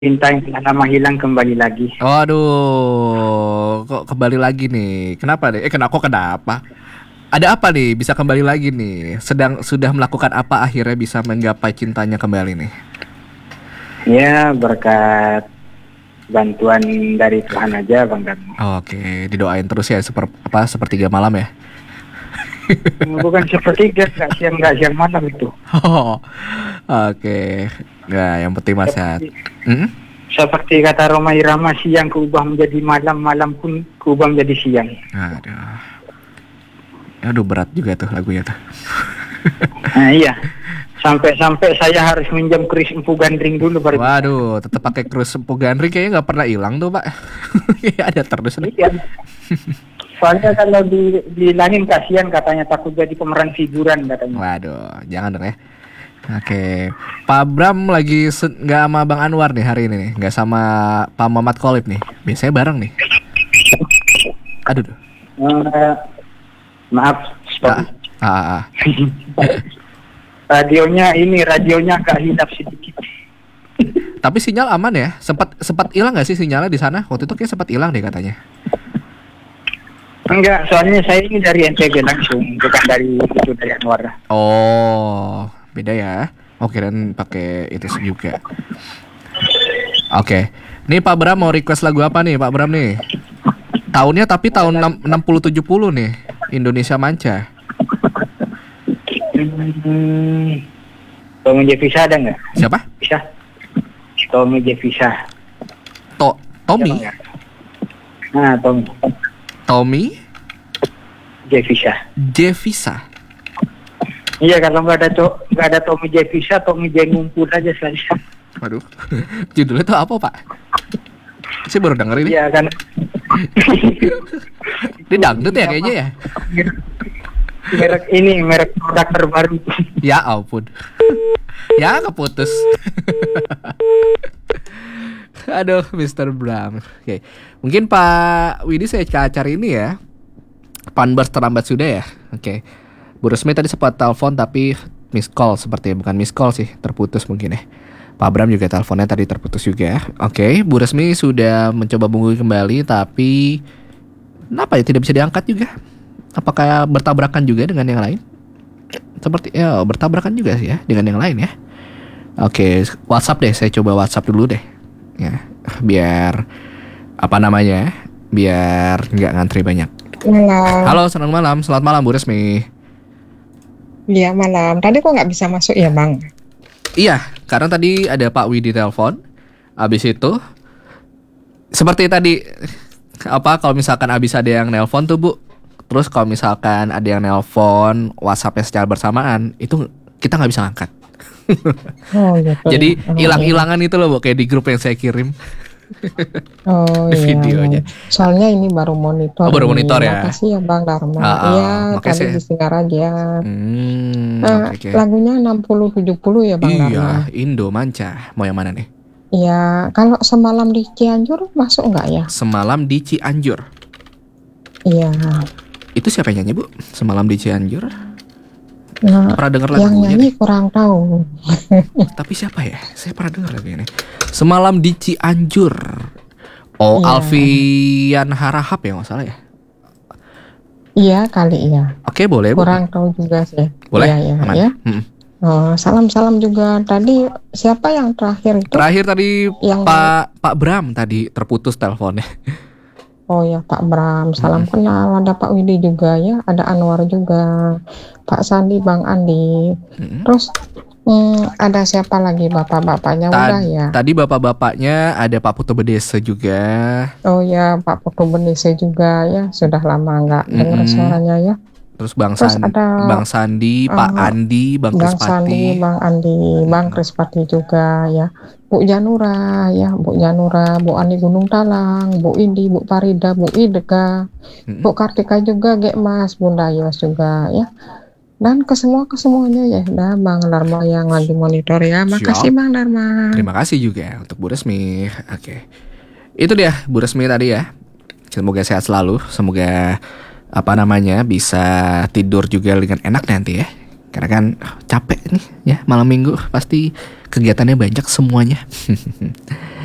Cinta yang telah lama hilang kembali lagi. Waduh, kok kembali lagi nih? Kenapa nih? Kenapa? Ada apa nih? Bisa kembali lagi nih? Sudah melakukan apa akhirnya bisa menggapai cintanya kembali nih? Ya, berkat bantuan dari Tuhan aja, Bang Darmo. Oke, didoain terus ya sepertiga malam ya. Bukan sepertiga, nggak siang malam itu. Oh, oke. Nah, yang penting mas sehat. Seperti kata Roma Irama, siang keubah menjadi malam, malam pun keubah menjadi siang. Aduh berat juga tuh lagunya tuh. Nah, iya. Sampai saya harus minjam kris empu gandring dulu baru. Waduh, tetap pakai kris empu gandring kayaknya nggak pernah hilang tuh pak. Ada terus nih. Iya. Soalnya kalau bilangin kasihan katanya, takut jadi pemeran figuran katanya. Waduh, jangan dong ya. Oke, Pak Bram lagi nggak sama Bang Anwar nih hari ini nih, nggak sama Pak Muhammad Kolib nih. Biasanya bareng nih. Aduh. Maaf, stop. Radionya agak hilap sedikit. Tapi sinyal aman ya? Sempat hilang nggak sih sinyalnya di sana? Waktu itu kayak sempat hilang deh katanya. Enggak, soalnya saya ini dari NTB langsung, bukan dari Anwar. Oh, beda ya. Oke, dan pakai itu juga. Oke. Nih Pak Bram mau request lagu apa nih Pak Bram nih? Tahunnya tapi tahun 60-70 nih. Indonesia Manca. Tommy Jevisa ada nggak? Siapa? Bisa. Tommy Jevisa. Tommy? Nah, Tommy Jevisa. Iya, kalau nggak ada Tommy Jevisa, Tommy J ngumpul aja saja. Waduh, judulnya tuh apa Pak? Saya baru denger ini. Iya kan. Ini dangdut ya kayaknya ya. Merek produk terbaru. Ya ampun. Ya keputus. Aduh, Mr. Bram. Oke. Mungkin Pak Widi saya cari ini ya. Panbers terlambat sudah ya. Oke. Bu Resmi tadi sempat telepon tapi miss call sepertinya, bukan miss call sih, terputus mungkin ya. Pak Bram juga teleponnya tadi terputus juga. Oke, Bu Resmi sudah mencoba menghubungi kembali tapi kenapa ya tidak bisa diangkat juga? Apakah bertabrakan juga dengan yang lain? Seperti ya bertabrakan juga sih ya dengan yang lain ya. Oke, WhatsApp deh, saya coba WhatsApp dulu deh. Ya, biar biar nggak ngantri banyak. Halo, selamat malam Bu Resmi. Iya malam. Tadi kok nggak bisa masuk ya Bang? Iya, karena tadi ada Pak Widi telepon. Abis itu seperti tadi kalau misalkan abis ada yang nelpon tuh Bu. Terus kalau misalkan ada yang nelpon WhatsApp-nya secara bersamaan, itu kita nggak bisa angkat. Oh gitu. Jadi hilang-hilangan itu loh Bu, kayak di grup yang saya kirim. Oh iya. Videonya. Soalnya ini baru monitor. Baru monitor ya. Makasih ya Bang Dharma. Iya, tadi disingar aja. Okay. Lagunya 60-70 ya Bang Dharma. Iya, Indo Manca. Mau yang mana nih? Iya, kalau Semalam di Cianjur masuk nggak ya? Semalam di Cianjur. Iya. Itu siapa yang nyanyi Bu? Semalam di Cianjur. Nah, pernah dengar lagunya? Yang nyanyi kurang tahu. Tapi siapa ya? Saya pernah dengar lagu ini. Semalam di Cianjur. Oh, iya. Alfian Harahap ya nggak salah ya? Iya kali iya. Oke, boleh Bu. Kurang tahu juga sih. Boleh. Iya, aman. Ya. Oh, salam juga. Tadi siapa yang terakhir itu? Terakhir tadi yang Pak Bram tadi terputus teleponnya. Oh ya Pak Bram, salam kenal. Ada Pak Widi juga ya, ada Anwar juga, Pak Sandi, Bang Andi. Terus ada siapa lagi bapak-bapaknya udah ya? Tadi bapak-bapaknya ada Pak Putu Bedese juga. Oh ya Pak Putu Bedese juga ya, sudah lama nggak dengar suaranya ya. Terus Bang Sandi, Pak Andi, Bang Krispati. Sandi, Bang Andi, Bang Krispati juga ya. Bu Janura ya, Bu Ani Gunung Talang, Bu Indi, Bu Parida, Bu Idega, Bu Kartika juga, Mas, Bunda Yos juga ya. Dan kesemuanya ya, dah Bang Dharma yang lagi monitor ya. Makasih Bang Dharma. Terima kasih juga untuk Bu Resmi. Oke. Itu dia Bu Resmi tadi ya. Semoga sehat selalu, semoga bisa tidur juga dengan enak nanti ya. Karena kan capek nih ya, malam minggu pasti kegiatannya banyak semuanya.